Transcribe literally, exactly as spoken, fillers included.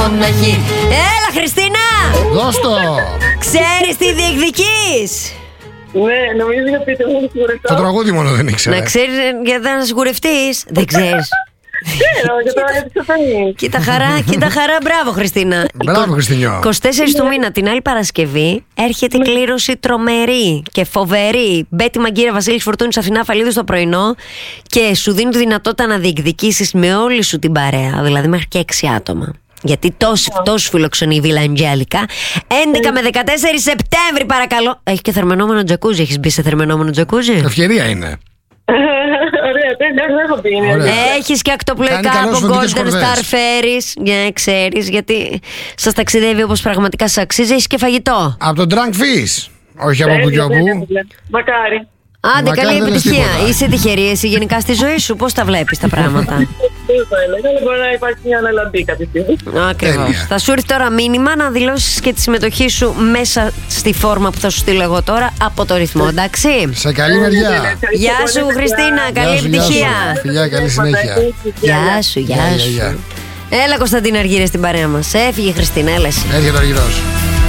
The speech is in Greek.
Έλα, Χριστίνα! Δώσ' το! Ξέρεις τι διεκδικείς? Ναι, νομίζω για πείτε μου σιγουρευτώ. Το τραγούδι μόνο δεν ήξερα. Να ξέρεις γιατί θα σιγουρευτείς. Δεν ξέρεις. Ξέρω, και τώρα γιατί σε φανεί. Κοίτα χαρά, κοίτα χαρά, μπράβο Χριστίνα. Μπράβο, Χριστινιό. είκοσι τέσσερις του μήνα, την άλλη Παρασκευή, έρχεται η κλήρωση τρομερή και φοβερή. Μπέτη Μαγκύρα, Βασίλης Φορτούνης, Αθηνά Φαλίδου στο πρωινό. Και σου δίνει τη δυνατότητα να διεκδικήσεις με όλη σου την παρέα, δηλαδή μέχρι και έξι άτομα. Γιατί τόσο, τόσο φιλοξενεί η Βίλα Αντζέλικα. έντεκα με δεκατέσσερις Σεπτέμβρη, παρακαλώ. Έχει και θερμενόμενο τζακούζι. Έχεις μπει σε θερμενόμενο τζακούζι? Ευκαιρία είναι. Ωραία, δεν έχω πει. Έχεις και ακτοπλοϊκά από Golden Star Ferries. Για να ξέρεις, γιατί σας ταξιδεύει όπως πραγματικά σας αξίζει. Έχεις και φαγητό. Από τον Drunk Fish. Όχι από που και όπου. Μακάρι. Άντε, Μακάρι καλή δεν λες επιτυχία. τίποτα. Είσαι τυχερή εσύ γενικά στη ζωή σου? Πώς τα βλέπεις τα πράγματα? Δεν το έλεγα, αλλά μπορεί να υπάρχει μια αναλαμπή κάποια στιγμή. Ακριβώς. Τέλεια. Θα σου έρθει τώρα μήνυμα να δηλώσεις και τη συμμετοχή σου μέσα στη φόρμα που θα σου στείλω εγώ τώρα από το ρυθμό, εντάξει? Σε καλή μεριά. Γεια σου, Χριστίνα, καλή Γεια σου, γεια σου. επιτυχία. Φιλιά, καλή συνέχεια. Γεια σου, Γεια, γεια γεια, γεια. σου. Έλα, Κωνσταντίνα Αργύρη στην παρέα μας. Έφυγε η Χριστίνα, έλα εσύ. Έρχεται ο Αργυρός.